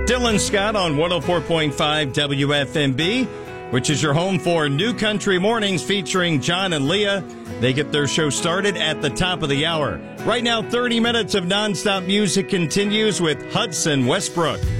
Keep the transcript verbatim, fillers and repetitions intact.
Dylan Scott on one oh four point five W F M B, which is your home for New Country Mornings featuring John and Leah. They get their show started at the top of the hour. Right now, thirty minutes of nonstop music continues with Hudson Westbrook.